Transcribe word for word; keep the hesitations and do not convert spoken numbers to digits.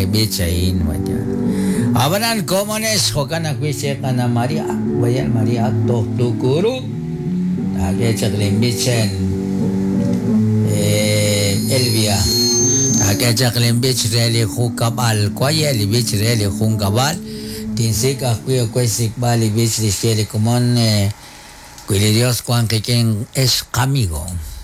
bichain waya. Abanan komones hokana kuise kana Maria, waya Maria to tu guru. Age chaklim bichen eh Elvia. Age chaklim bich reli hukabal kwaya li bich reli hungabal. Tinsika kuya kuisik bali bich li sheli kumon eh Cuile Dios Juan que quien es amigo.